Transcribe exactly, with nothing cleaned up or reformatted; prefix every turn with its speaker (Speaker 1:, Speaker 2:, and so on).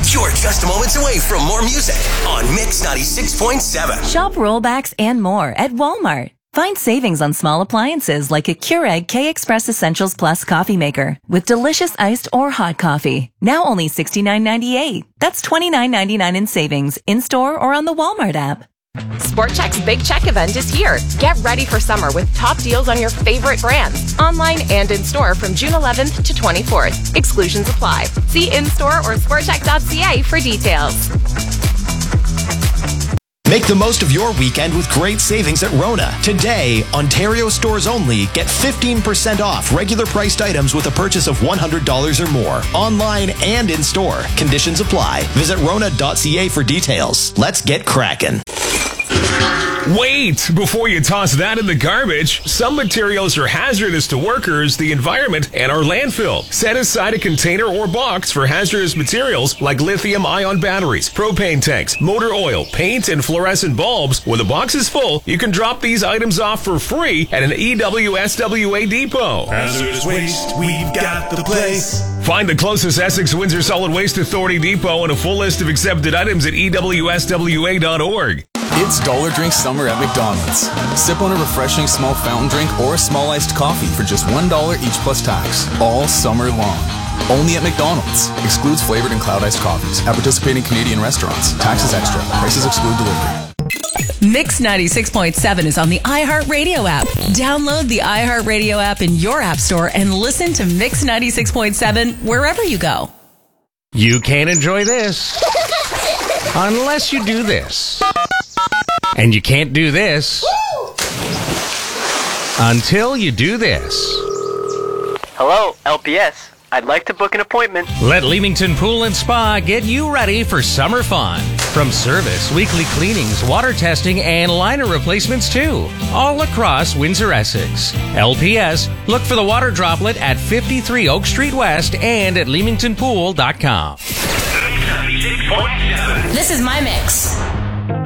Speaker 1: You're just moments away from more music on Mix ninety-six point seven.
Speaker 2: Shop rollbacks and more at Walmart. Find savings on small appliances like a Keurig K-Express Essentials Plus coffee maker with delicious iced or hot coffee. Now only sixty-nine ninety-eight. That's twenty-nine ninety-nine in savings in-store or on the Walmart app.
Speaker 3: Sport Chek's Big Check event is here. Get ready for summer with top deals on your favorite brands, online and in-store from June eleventh to twenty-fourth. Exclusions apply. See in-store or sport chek dot c a for details.
Speaker 4: Make the most of your weekend with great savings at Rona. Today, Ontario stores only, get fifteen percent off regular priced items with a purchase of one hundred dollars or more. Online and in-store. Conditions apply. Visit rona dot c a for details. Let's get cracking.
Speaker 5: Wait! Before you toss that in the garbage, some materials are hazardous to workers, the environment, and our landfill. Set aside a container or box for hazardous materials like lithium-ion batteries, propane tanks, motor oil, paint, and fluorescent bulbs. When the box is full, you can drop these items off for free at an E W S W A depot.
Speaker 6: Hazardous waste, we've got the place.
Speaker 5: Find the closest Essex Windsor Solid Waste Authority depot and a full list of accepted items at E W S W A dot org.
Speaker 7: It's Dollar Drink Summer at McDonald's. Sip on a refreshing small fountain drink or a small iced coffee for just one dollar each plus tax, all summer long. Only at McDonald's. Excludes flavored and cloud iced coffees. At participating Canadian restaurants. Taxes extra. Prices exclude delivery.
Speaker 2: Mix ninety-six point seven is on the iHeartRadio app. Download the iHeartRadio app in your app store and listen to Mix ninety-six point seven wherever you go.
Speaker 8: You can't enjoy this unless you do this. And you can't do this until you do this.
Speaker 9: Hello, L P S. I'd like to book an appointment.
Speaker 8: Let Leamington Pool and Spa get you ready for summer fun. From service, weekly cleanings, water testing, and liner replacements too. All across Windsor, Essex. L P S, look for the water droplet at fifty-three Oak Street West and at leamington pool dot com.
Speaker 10: This is my mix.